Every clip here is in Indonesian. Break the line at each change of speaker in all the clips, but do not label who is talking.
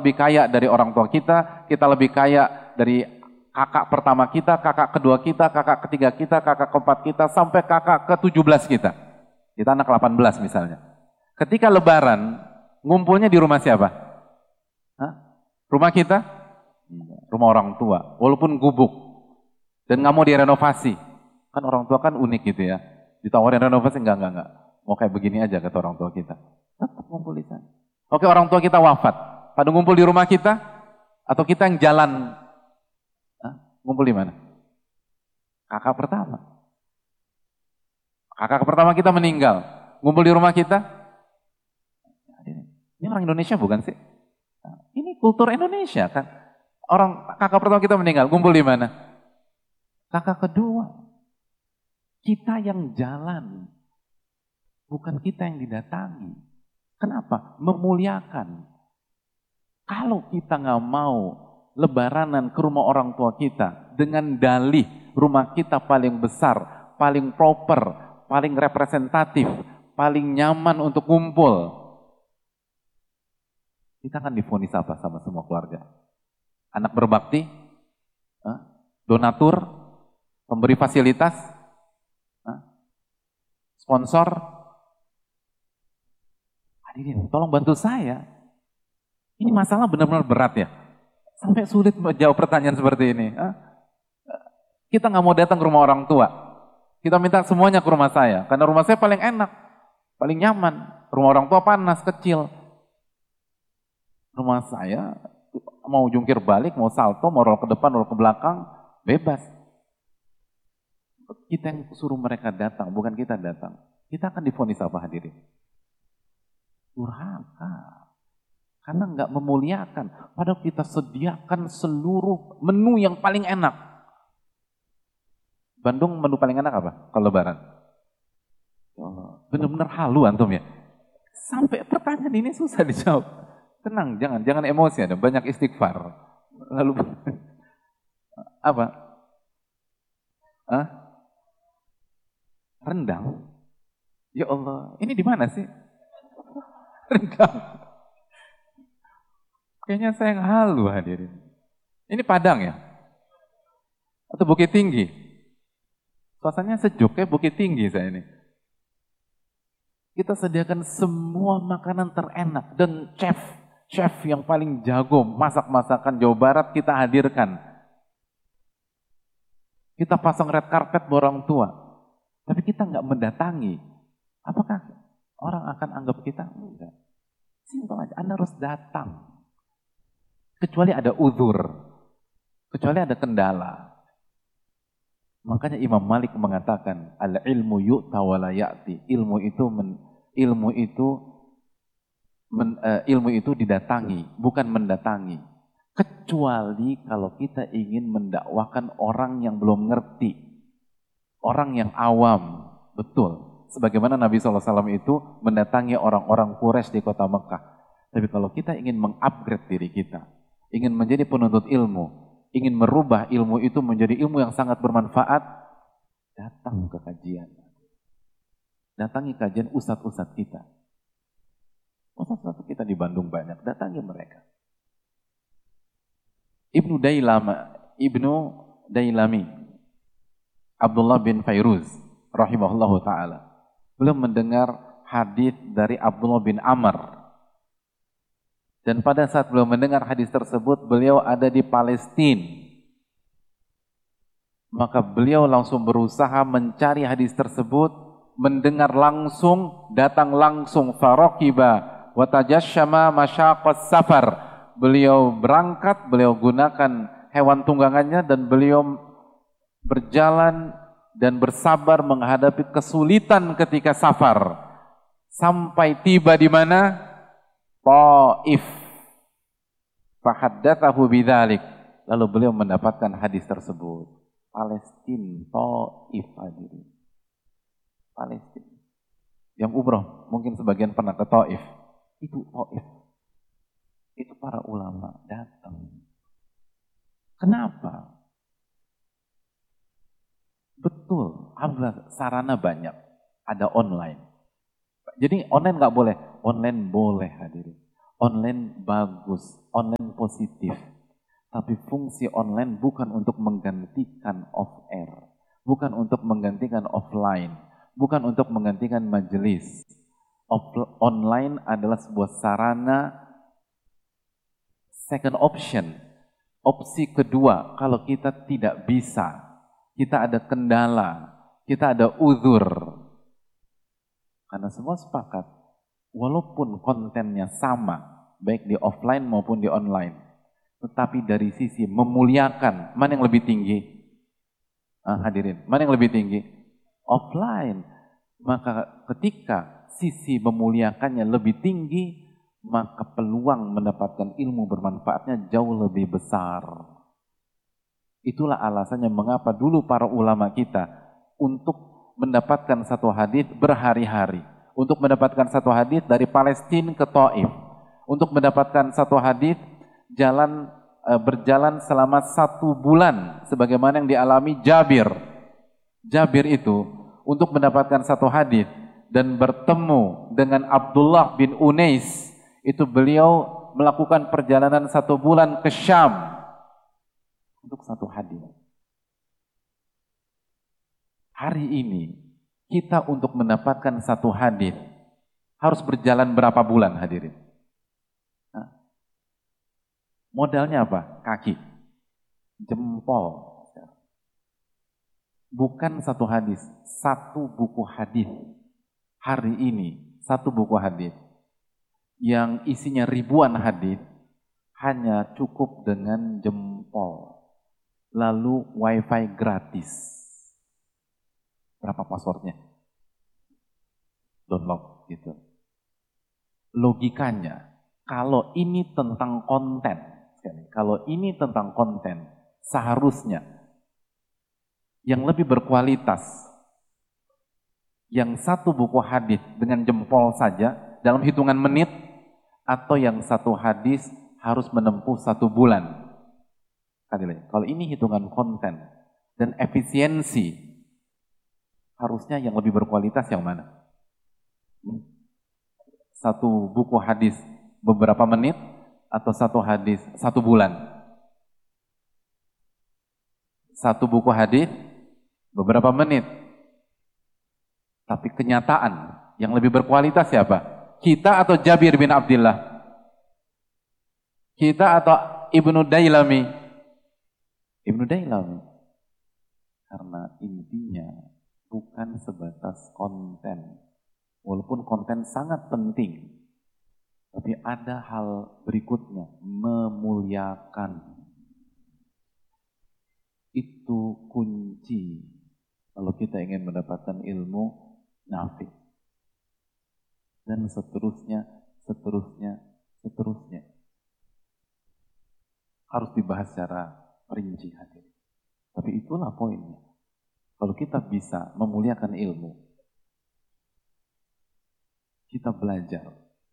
lebih kaya dari orang tua kita lebih kaya dari kakak pertama kita, kakak kedua kita, kakak ketiga kita, kakak keempat kita, sampai kakak ke-17 kita. Kita anak 18 misalnya. Ketika lebaran, ngumpulnya di rumah siapa? Hah? Rumah kita? Rumah orang tua, walaupun gubuk. Dan nggak mau direnovasi. Kan orang tua kan unik gitu ya. Ditawarin renovasi, enggak. Mau kayak begini aja kata orang tua kita. Tetap ngumpul di sana. Oke, orang tua kita wafat. Pada ngumpul di rumah kita? Atau kita yang jalan? Hah? Ngumpul di mana? Kakak pertama. Kakak pertama kita meninggal. Ngumpul di rumah kita? Ini orang Indonesia bukan sih? Ini kultur Indonesia kan. Orang kakak pertama kita meninggal, ngumpul di mana? Kakak kedua. Kita yang jalan. Bukan kita yang didatangi. Kenapa? Memuliakan. Kalau kita nggak mau lebaranan ke rumah orang tua kita dengan dalih rumah kita paling besar, paling proper, paling representatif, paling nyaman untuk kumpul, kita akan divonis apa sama semua keluarga? Anak berbakti, donatur, pemberi fasilitas, sponsor. Hadirin, tolong bantu saya. Ini masalah benar-benar berat ya. Sampai sulit menjawab pertanyaan seperti ini. Kita nggak mau datang ke rumah orang tua. Kita minta semuanya ke rumah saya. Karena rumah saya paling enak, paling nyaman. Rumah orang tua panas, kecil. Rumah saya mau jungkir balik, mau salto, mau roll ke depan, roll ke belakang, bebas. Kita yang suruh mereka datang, bukan kita datang. Kita akan divonis apa hadirin? Durhaka. Karena nggak memuliakan. Padahal kita sediakan seluruh menu yang paling enak. Bandung menu paling enak apa kalau lebaran? Benar-benar halu antum ya. Sampai pertanyaan ini susah dijawab. Tenang, jangan emosi, ada banyak istighfar. Lalu apa? Rendang. Ya Allah, ini di mana sih? Rendang. Kayaknya saya yang halu hadirin. Ini Padang ya? Atau Bukit Tinggi? Suasananya sejuk kayak Bukit Tinggi saya ini. Kita sediakan semua makanan terenak dan chef yang paling jago masak-masakan Jawa Barat kita hadirkan. Kita pasang red carpet buat orang tua. Tapi kita nggak mendatangi. Apakah orang akan anggap kita? Enggak. Simpel aja, Anda harus datang. Kecuali ada uzur. Kecuali ada kendala. Makanya Imam Malik mengatakan, al-ilmu yu'ta wa la ya'ti. Ilmu itu didatangi, bukan mendatangi. Kecuali kalau kita ingin mendakwakan orang yang belum ngerti. Orang yang awam. Betul. Sebagaimana Nabi SAW itu mendatangi orang-orang Quraisy di kota Mekah. Tapi kalau kita ingin mengupgrade diri kita, ingin menjadi penuntut ilmu, ingin merubah ilmu itu menjadi ilmu yang sangat bermanfaat, datang ke kajian. Datangi kajian ustadz-ustadz kita. Ustadz-ustadz kita di Bandung banyak, datangi mereka. Ibnu Dailami, Abdullah bin Fairuz, rahimahullahu ta'ala. Beliau mendengar hadis dari Abdullah bin Amr. Dan pada saat beliau mendengar hadis tersebut, beliau ada di Palestina. Maka beliau langsung berusaha mencari hadis tersebut, mendengar langsung, datang langsung, faraqiba wa tajasyama masyaqas safar. Beliau berangkat, beliau gunakan hewan tunggangannya dan beliau berjalan dan bersabar menghadapi kesulitan ketika safar. Sampai tiba di mana? Taif. Fahaddatsahu bidzalik. Lalu beliau mendapatkan hadis tersebut. Palestina, Taif hadirin. Palestina. Yang umroh, mungkin sebagian pernah ke Taif. Itu Taif. Itu para ulama datang. Kenapa? Betul, sarana banyak. Ada online. Jadi online nggak boleh? Online boleh hadirin. Online bagus, online positif. Tapi fungsi online bukan untuk menggantikan off-air. Bukan untuk menggantikan offline. Bukan untuk menggantikan majelis. Online adalah sebuah sarana second option. Opsi kedua, kalau kita tidak bisa, kita ada kendala, kita ada uzur. Karena semua sepakat, walaupun kontennya sama, baik di offline maupun di online, tetapi dari sisi memuliakan, mana yang lebih tinggi? Hadirin, mana yang lebih tinggi? Offline. Maka ketika sisi memuliakannya lebih tinggi, maka peluang mendapatkan ilmu bermanfaatnya jauh lebih besar. Itulah alasannya mengapa dulu para ulama kita untuk mendapatkan satu hadis berhari-hari, untuk mendapatkan satu hadis dari Palestina ke Taif, untuk mendapatkan satu hadis berjalan selama 1 bulan, sebagaimana yang dialami Jabir. Jabir itu untuk mendapatkan satu hadis dan bertemu dengan Abdullah bin Unais, itu beliau melakukan perjalanan 1 bulan ke Syam untuk satu hadis. Hari ini kita untuk mendapatkan satu hadis harus berjalan berapa bulan, hadirin? Modalnya apa? Kaki, jempol. Bukan satu hadis, satu buku hadis. Hari ini satu buku hadis yang isinya ribuan hadis hanya cukup dengan jempol. Lalu wifi gratis. Berapa passwordnya? Download gitu. Logikanya, kalau ini tentang konten, seharusnya yang lebih berkualitas, yang satu buku hadis dengan jempol saja dalam hitungan menit, atau yang satu hadis harus menempuh 1 bulan. Kalau ini hitungan konten dan efisiensi, harusnya yang lebih berkualitas yang mana? Satu buku hadis beberapa menit atau satu hadis 1 bulan? Satu buku hadis beberapa menit. Tapi kenyataan yang lebih berkualitas siapa? Kita atau Jabir bin Abdullah? Kita atau Ibnu Dailami? Ibnu Dailami. Karena intinya bukan sebatas konten. Walaupun konten sangat penting, tapi ada hal berikutnya, memuliakan. Itu kunci kalau kita ingin mendapatkan ilmu nafi. Dan seterusnya. Harus dibahas secara rinci hadir. Tapi itulah poinnya. Kalau kita bisa memuliakan ilmu, kita belajar,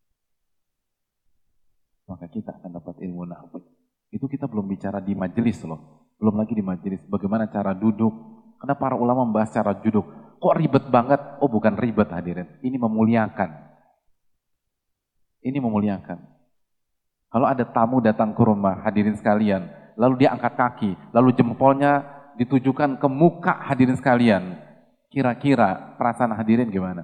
maka kita akan dapat ilmu nafi. Itu kita belum bicara di majelis loh. Belum lagi di majelis bagaimana cara duduk. Karena para ulama membahas cara duduk. Kok ribet banget? Oh, bukan ribet hadirin. Ini memuliakan. Ini memuliakan. Kalau ada tamu datang ke rumah hadirin sekalian, lalu dia angkat kaki, lalu jempolnya ditujukan ke muka hadirin sekalian, kira-kira perasaan hadirin gimana?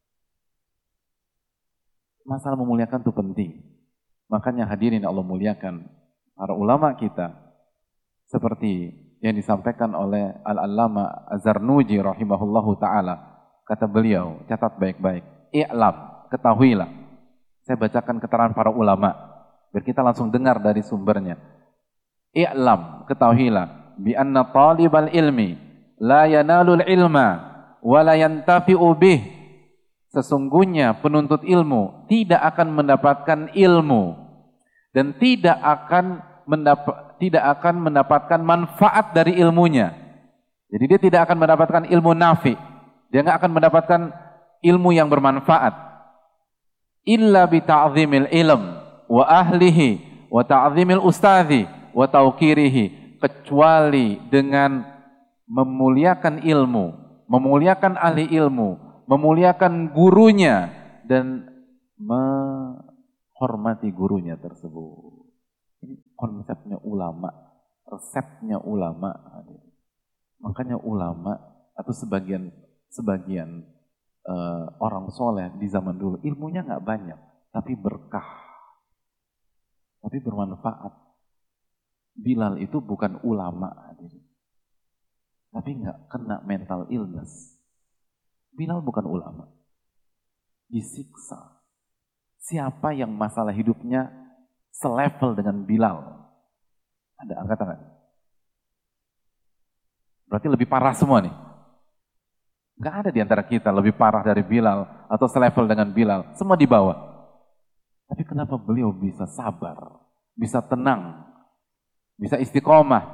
Masalah memuliakan itu penting. Makanya hadirin Allah muliakan, para ulama kita seperti yang disampaikan oleh Al-Allama Az-Zarnuji rahimahullahu ta'ala. Kata beliau, catat baik-baik, i'lam, ketahuilah. Saya bacakan keterangan para ulama biar kita langsung dengar dari sumbernya. I'lam, ketahuilah, bi anna talibal ilmi la yanalul ilma wa la yantafi'u bih. Sesungguhnya penuntut ilmu tidak akan mendapatkan ilmu dan tidak akan mendapatkan manfaat dari ilmunya. Jadi dia tidak akan mendapatkan ilmu nafi. Dia nggak akan mendapatkan ilmu yang bermanfaat. Illa bi ta'zimil ilm wa ahlihi wa ta'zimil ustadhi wa tauqirihi, kecuali dengan memuliakan ilmu, memuliakan ahli ilmu, memuliakan gurunya dan hormati gurunya tersebut. Ini konsepnya ulama, resepnya ulama. Makanya ulama atau sebagian orang soleh di zaman dulu ilmunya nggak banyak, tapi berkah, tapi bermanfaat. Bilal itu bukan ulama, tapi nggak kena mental illness. Bilal bukan ulama, disiksa. Siapa yang masalah hidupnya selevel dengan Bilal? Ada angkat tangan. Berarti lebih parah semua nih. Nggak ada di antara kita lebih parah dari Bilal atau selevel dengan Bilal. Semua di bawah. Tapi kenapa beliau bisa sabar, bisa tenang, bisa istiqomah,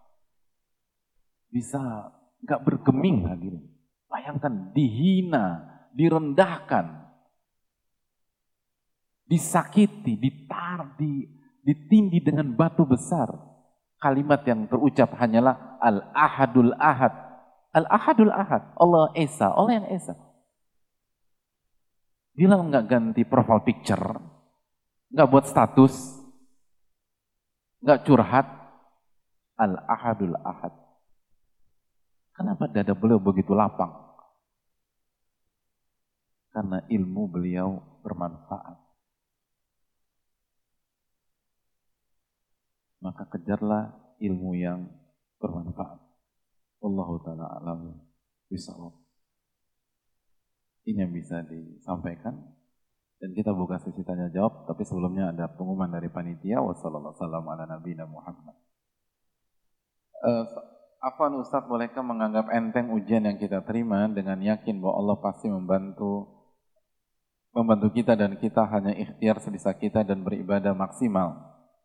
bisa nggak bergeming hadirin. Bayangkan dihina, direndahkan, disakiti, ditindih dengan batu besar. Kalimat yang terucap hanyalah Al-Ahadul Ahad. Al-Ahadul Ahad. Allah Esa, Allah yang Esa. Bilal nggak ganti profile picture, nggak buat status, nggak curhat. Al-Ahadul Ahad. Kenapa dada beliau begitu lapang? Karena ilmu beliau bermanfaat. Maka kejarlah ilmu yang bermanfaat. Wallahu ta'ala alam bisawab. Ini yang bisa disampaikan. Dan kita buka sesi tanya jawab. Tapi sebelumnya ada pengumuman dari panitia. Wassalamualaikum warahmatullahi wabarakatuh. Afwan Ustaz, bolehkah menganggap enteng ujian yang kita terima dengan yakin bahwa Allah pasti membantu kita dan kita hanya ikhtiar sebisa kita dan beribadah maksimal?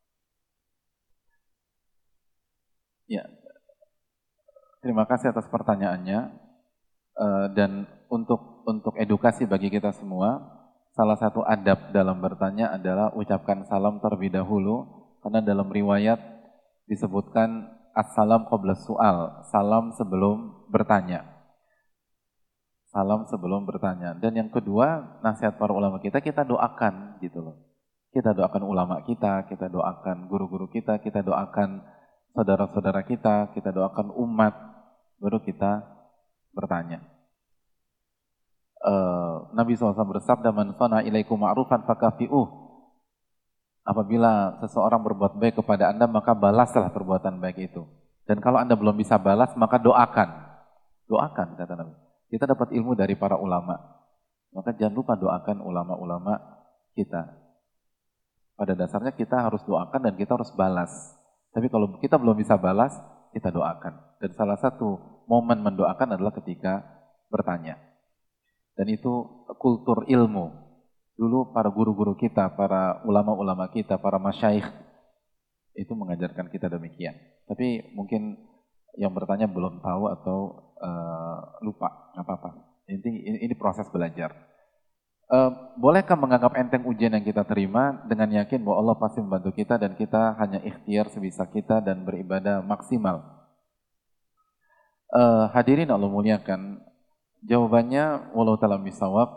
Ya, terima kasih atas pertanyaannya. Dan untuk edukasi bagi kita semua, salah satu adab dalam bertanya adalah ucapkan salam terlebih dahulu, karena dalam riwayat disebutkan as-salam qabla su'al, salam sebelum bertanya. Salam sebelum bertanya. Dan yang kedua, nasihat para ulama kita doakan gitu loh. Kita doakan ulama kita doakan guru-guru kita doakan saudara-saudara kita doakan umat, baru kita bertanya. Nabi SAW bersabda, man sana ilaikum ma'rufan fakafi'uh. Apabila seseorang berbuat baik kepada Anda, maka balaslah perbuatan baik itu. Dan kalau Anda belum bisa balas, maka doakan. Doakan, kata Nabi. Kita dapat ilmu dari para ulama. Maka jangan lupa doakan ulama-ulama kita. Pada dasarnya kita harus doakan dan kita harus balas. Tapi kalau kita belum bisa balas, kita doakan. Dan salah satu momen mendoakan adalah ketika bertanya. Dan itu kultur ilmu. Dulu para guru-guru kita, para ulama-ulama kita, para masyaikh, itu mengajarkan kita demikian. Tapi mungkin yang bertanya belum tahu atau lupa, nggak apa-apa. Ini proses belajar. Bolehkah menganggap enteng ujian yang kita terima dengan yakin bahwa Allah pasti membantu kita dan kita hanya ikhtiar sebisa kita dan beribadah maksimal? Hadirin Allah muliakan, jawabannya walau ta'ala bisawab,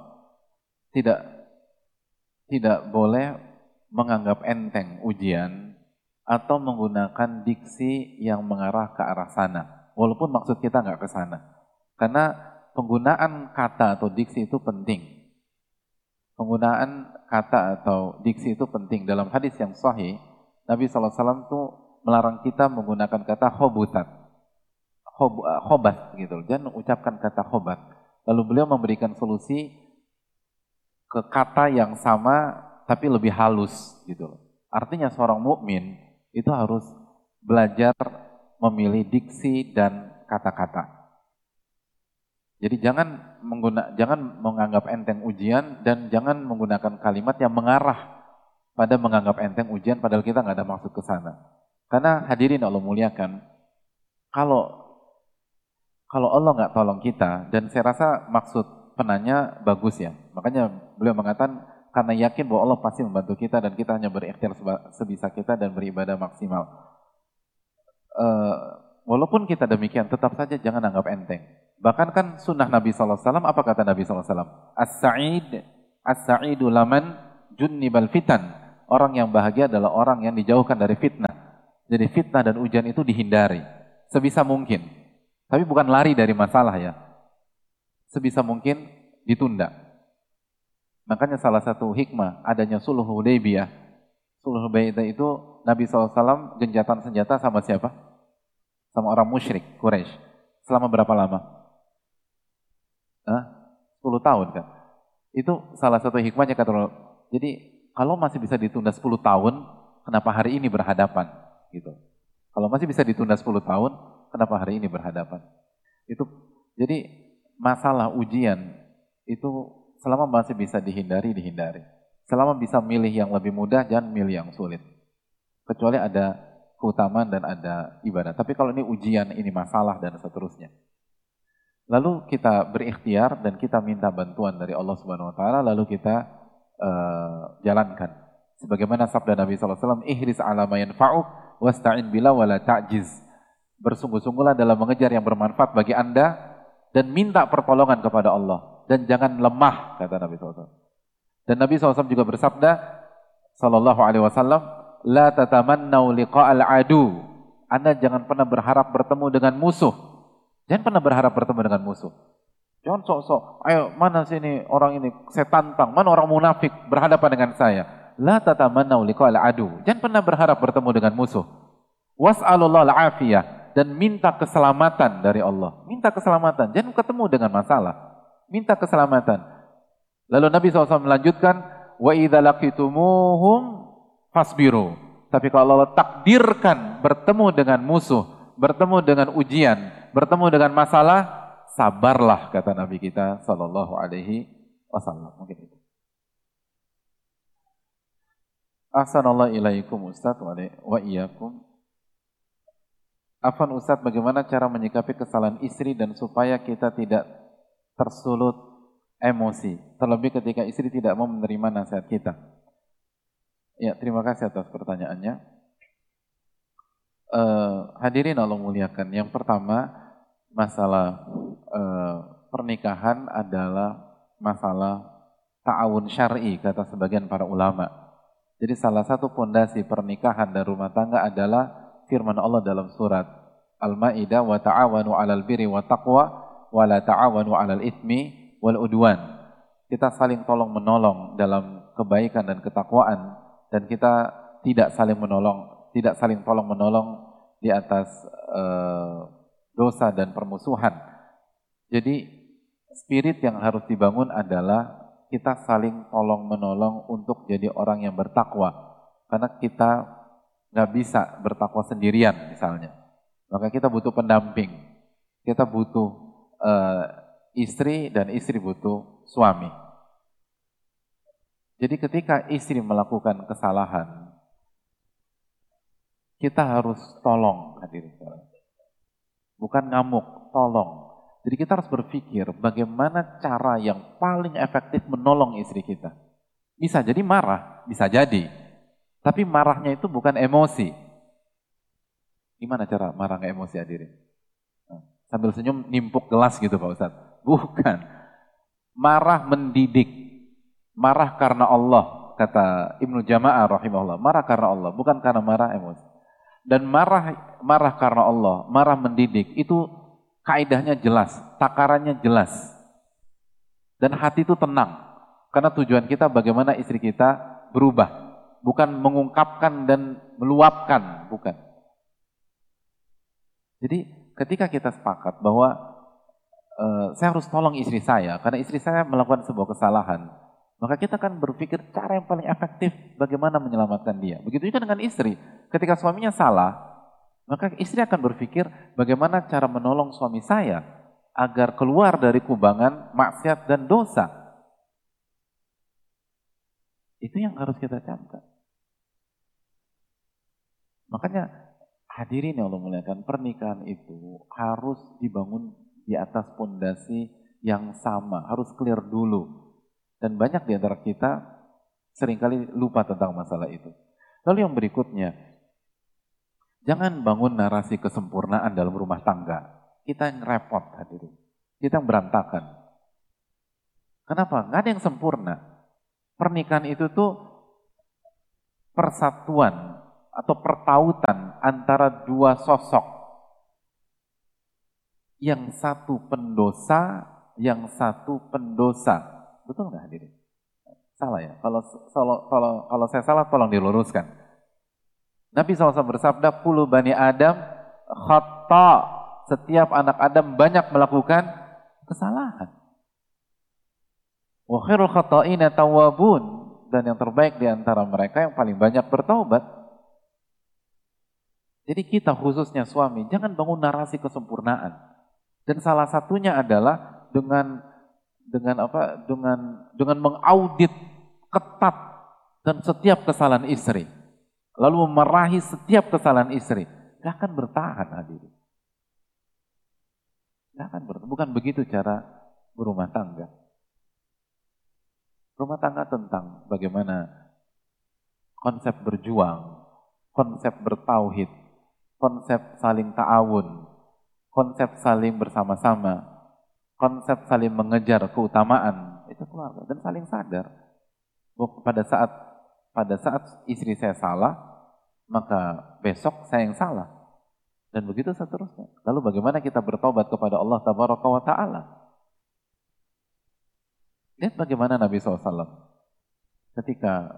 tidak boleh menganggap enteng ujian atau menggunakan diksi yang mengarah ke arah sana, walaupun maksud kita nggak ke sana. Karena penggunaan kata atau diksi itu penting. Penggunaan kata atau diksi itu penting. Dalam hadis yang sahih, Nabi SAW itu melarang kita menggunakan kata khobutat, khobat gitu. Jangan ucapkan kata khobat. Lalu beliau memberikan solusi ke kata yang sama tapi lebih halus gitu. Artinya seorang mukmin itu harus belajar memilih diksi dan kata-kata. Jadi jangan menganggap enteng ujian dan jangan menggunakan kalimat yang mengarah pada menganggap enteng ujian padahal kita nggak ada maksud ke sana. Karena hadirin Allah muliakan, kalau Allah nggak tolong kita, dan saya rasa maksud penanya bagus ya. Makanya beliau mengatakan karena yakin bahwa Allah pasti membantu kita dan kita hanya berikhtiar sebisa kita dan beribadah maksimal. Walaupun kita demikian, tetap saja jangan anggap enteng. Bahkan kan sunnah Nabi SAW, apa kata Nabi SAW? As-sa'idu laman junnibal fitan. Orang yang bahagia adalah orang yang dijauhkan dari fitnah. Jadi fitnah dan ujian itu dihindari sebisa mungkin. Tapi bukan lari dari masalah ya. Sebisa mungkin ditunda. Makanya salah satu hikmah adanya Sulh Hudaybiyah. Sulh Hudaybiyah itu Nabi SAW genjatan senjata sama siapa? Sama orang musyrik Quraisy. Selama berapa lama? 10 tahun kan? Itu salah satu hikmahnya kata Allah. Jadi kalau masih bisa ditunda 10 tahun, kenapa hari ini berhadapan? Gitu. Kalau masih bisa ditunda 10 tahun, kenapa hari ini berhadapan? Itu jadi masalah ujian itu selama masih bisa dihindari. Selama bisa milih yang lebih mudah, jangan milih yang sulit. Kecuali ada keutamaan dan ada ibadah. Tapi kalau ini ujian, ini masalah dan seterusnya. Lalu kita berikhtiar dan kita minta bantuan dari Allah Subhanahu Wa Taala. Lalu kita jalankan. Sebagaimana sabda Nabi SAW, ihris ala ma yanfa'uk wasta'in bila wala ta'jiz. Bersungguh-sungguhlah dalam mengejar yang bermanfaat bagi Anda dan minta pertolongan kepada Allah dan jangan lemah, kata Nabi SAW. Dan Nabi SAW juga bersabda sallallahu alaihi wasallam, la tatamannau liqa'al adu. Anda jangan pernah berharap bertemu dengan musuh. Jangan pernah berharap bertemu dengan musuh. Jangan sok-sok, ayo mana sini orang ini, saya tantang, mana orang munafik berhadapan dengan saya. La tatamannau liqa'al adu. Jangan pernah berharap bertemu dengan musuh. Was'alullah al-afiyah. Dan minta keselamatan dari Allah. Minta keselamatan, jangan ketemu dengan masalah. Minta keselamatan. Lalu Nabi SAW melanjutkan, wa idza laqitumuhum fasbiru. Tapi kalau Allah takdirkan bertemu dengan musuh, bertemu dengan ujian, bertemu dengan masalah, sabarlah, kata Nabi kita sallallahu alaihi wasallam. Mungkin itu. Ahsanallahu ilaikum Ustaz wa iyyakum. Afwan Ustaz, bagaimana cara menyikapi kesalahan istri dan supaya kita tidak tersulut emosi, terlebih ketika istri tidak mau menerima nasihat kita? Ya, terima kasih atas pertanyaannya. Hadirin Allah muliakan. Yang pertama, masalah pernikahan adalah masalah ta'awun syar'i, kata sebagian para ulama. Jadi salah satu pondasi pernikahan dan rumah tangga adalah firman Allah dalam surat Al-Maidah, wa ta'awanu 'alal birri wa taqwa wa la ta'awanu 'alal itsmi wal udwan. Kita saling tolong menolong dalam kebaikan dan ketakwaan, dan kita tidak saling tolong menolong di atas dosa dan permusuhan. Jadi spirit yang harus dibangun adalah kita saling tolong menolong untuk jadi orang yang bertakwa. Karena kita nggak bisa bertakwa sendirian misalnya. Maka kita butuh pendamping. Kita butuh istri dan istri butuh suami. Jadi ketika istri melakukan kesalahan, kita harus tolong, hadirin. Bukan ngamuk, tolong. Jadi kita harus berpikir bagaimana cara yang paling efektif menolong istri kita. Bisa jadi marah, bisa jadi. Tapi marahnya itu bukan emosi. Gimana cara marah nggak emosi, hadirin? Sambil senyum nimpuk gelas gitu Pak Ustadz. Bukan. Marah mendidik. Marah karena Allah, kata Ibnu Jama'ah rahimahullah. Marah karena Allah, bukan karena marah emosi. Dan marah karena Allah, marah mendidik, itu kaidahnya jelas, takarannya jelas. Dan hati itu tenang. Karena tujuan kita bagaimana istri kita berubah. Bukan mengungkapkan dan meluapkan, bukan. Jadi ketika kita sepakat bahwa saya harus tolong istri saya, karena istri saya melakukan sebuah kesalahan, maka kita akan berpikir cara yang paling efektif bagaimana menyelamatkan dia. Begitu juga dengan istri. Ketika suaminya salah, maka istri akan berpikir bagaimana cara menolong suami saya agar keluar dari kubangan maksiat dan dosa. Itu yang harus kita camkan. Makanya hadirin yang Allah muliakan, pernikahan itu harus dibangun di atas pondasi yang sama, harus clear dulu. Dan banyak di antara kita seringkali lupa tentang masalah itu. Lalu yang berikutnya, jangan bangun narasi kesempurnaan dalam rumah tangga. Kita yang repot, hadirin. Kita yang berantakan. Kenapa? Nggak ada yang sempurna. Pernikahan itu tuh persatuan atau pertautan antara dua sosok. Yang satu pendosa, yang satu pendosa. Betul nggak hadirin? Salah ya? Kalau saya salah tolong diluruskan. Nabi SAW bersabda, "Kullu bani Adam khata." Setiap anak Adam banyak melakukan kesalahan. Wa khairul khata'ina tawwabun. Dan yang terbaik di antara mereka yang paling banyak bertaubat. Jadi kita khususnya suami, jangan bangun narasi kesempurnaan. Dan salah satunya adalah dengan mengaudit ketat dan setiap kesalahan istri. Lalu memarahi setiap kesalahan istri. Gak akan bertahan hadirin. Bukan begitu cara berumah tangga. Rumah tangga tentang bagaimana konsep berjuang, konsep bertauhid, konsep saling ta'awun, konsep saling bersama-sama, konsep saling mengejar keutamaan, itu keluarga. Dan saling sadar bahwa pada saat istri saya salah, maka besok saya yang salah. Dan begitu seterusnya. Lalu bagaimana kita bertobat kepada Allah Tabaraka wa Ta'ala? Lihat bagaimana Nabi SAW ketika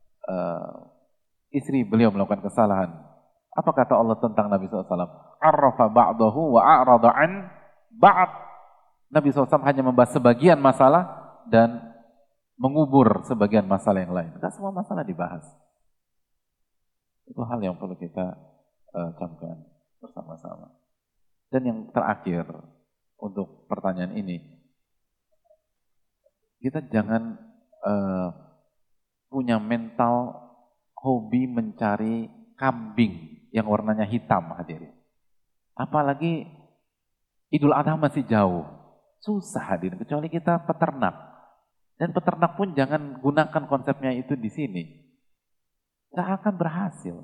istri beliau melakukan kesalahan. Apa kata Allah tentang Nabi SAW? Arrafa ba'dahu wa a'rada an ba'd. Nabi SAW hanya membahas sebagian masalah dan mengubur sebagian masalah yang lain. Tidak semua masalah dibahas. Itu hal yang perlu kita camkan bersama-sama. Dan yang terakhir untuk pertanyaan ini, kita jangan punya mental hobi mencari kambing yang warnanya hitam hadirin. Apalagi Idul Adha masih jauh, susah hadirin, kecuali kita peternak. Dan peternak pun jangan gunakan konsepnya itu di sini, gak akan berhasil.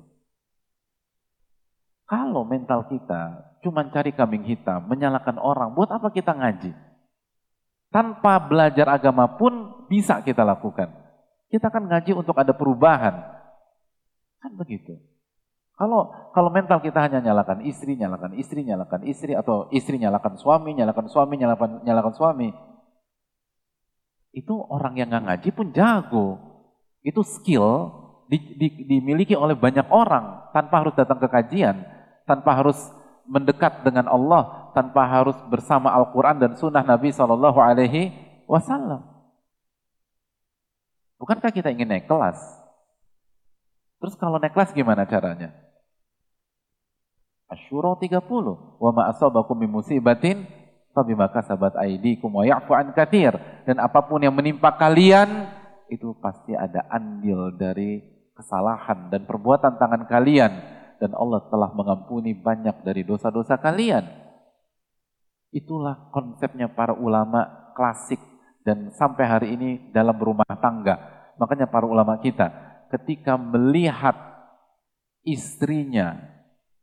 Kalau mental kita cuma cari kambing hitam, menyalahkan orang, buat apa kita ngaji? Tanpa belajar agama pun bisa kita lakukan. Kita kan ngaji untuk ada perubahan. Kan begitu. Kalau mental kita hanya nyalakan istri, atau istri nyalakan suami, nyalakan suami. Itu orang yang nggak ngaji pun jago. Itu skill dimiliki oleh banyak orang tanpa harus datang ke kajian, tanpa harus mendekat dengan Allah, tanpa harus bersama Al-Quran dan Sunnah Nabi SAW. Bukankah kita ingin naik kelas? Terus kalau naik kelas gimana caranya? Asy-Syura 30. Wa ma asabakum min musibatin fabima kasabat aydikum wa ya'fu an katsir. Dan apapun yang menimpa kalian itu pasti ada andil dari kesalahan dan perbuatan tangan kalian. Dan Allah telah mengampuni banyak dari dosa-dosa kalian. Itulah konsepnya para ulama klasik dan sampai hari ini dalam berumah tangga. Makanya para ulama kita ketika melihat istrinya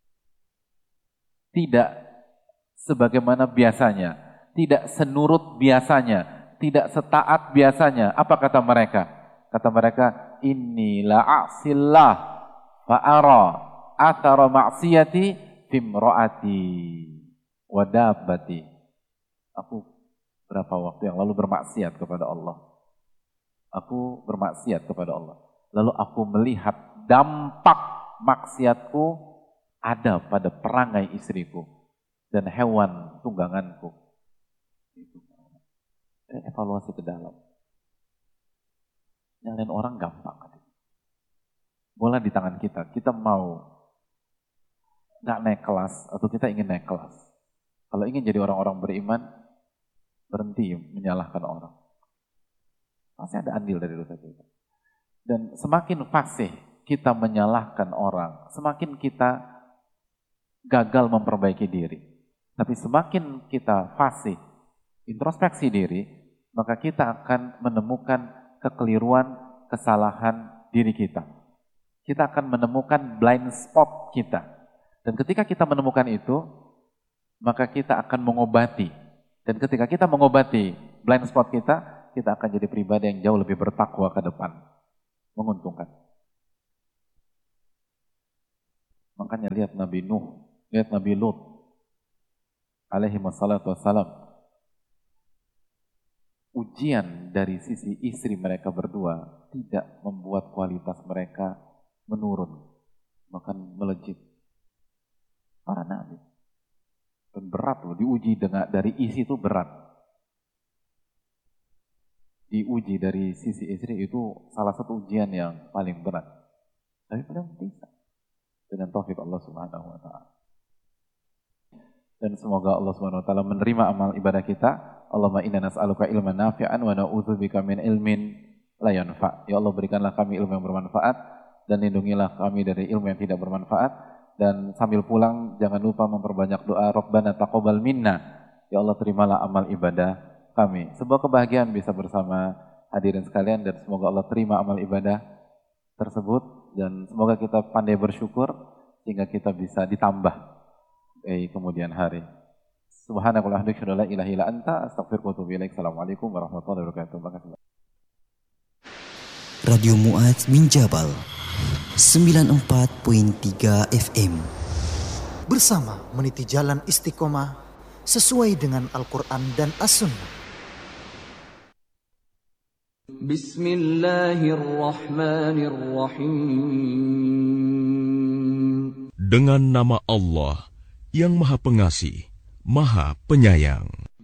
tidak sebagaimana biasanya, tidak senurut biasanya, tidak setaat biasanya, apa kata mereka? Kata mereka, inni la'asillah fa'ara athara maksiyati fimro'ati wadabati. Aku berapa waktu yang lalu bermaksiat kepada Allah. Aku bermaksiat kepada Allah. Lalu aku melihat dampak maksiatku ada pada perangai istriku dan hewan tungganganku. Evaluasi ke dalam. Nyalain orang gampang. Bola di tangan kita. Kita mau nggak naik kelas atau kita ingin naik kelas. Kalau ingin jadi orang-orang beriman, berhenti menyalahkan orang. Pasti ada andil dari dosa kita. Dan semakin fasih kita menyalahkan orang, semakin kita gagal memperbaiki diri. Tapi semakin kita fasih, introspeksi diri, maka kita akan menemukan kekeliruan, kesalahan diri kita. Kita akan menemukan blind spot kita. Dan ketika kita menemukan itu, maka kita akan mengobati. Dan ketika kita mengobati blind spot kita akan jadi pribadi yang jauh lebih bertakwa ke depan. Menguntungkan. Makanya lihat Nabi Nuh, lihat Nabi Lut alaihi wassalatu wassalam. Ujian dari sisi istri mereka berdua tidak membuat kualitas mereka menurun, bahkan melejit. Para nabi. Dan berat loh, diuji dari isi itu berat. Diuji dari sisi istri itu salah satu ujian yang paling berat. Tapi paling bisa. Dengan taufik Allah Subhanahu wa ta'ala. Dan semoga Allah Subhanahu wa ta'ala menerima amal ibadah kita. Allahumma inna nas'aluka ilman nafi'an wa na'udzubika min ilmin la yanfa'. Ya Allah, berikanlah kami ilmu yang bermanfaat dan lindungilah kami dari ilmu yang tidak bermanfaat. Dan sambil pulang jangan lupa memperbanyak doa Rabbana taqabbal minna. Ya Allah, terimalah amal ibadah kami. Sebuah kebahagiaan bisa bersama hadirin sekalian dan semoga Allah terima amal ibadah tersebut dan semoga kita pandai bersyukur sehingga kita bisa ditambah di kemudian hari. Subhanakallahumma wa bihamdika la ilaha illa anta astaghfiruka wa atubu ilaik. Assalamualaikum warahmatullahi wabarakatuh.
Radio Mu'adz bin Jabal 94.3 FM bersama meniti jalan istiqomah sesuai dengan Al-Quran dan As-Sunnah.
Bismillahirrahmanirrahim. Dengan nama Allah yang Maha Pengasih, Maha Penyayang.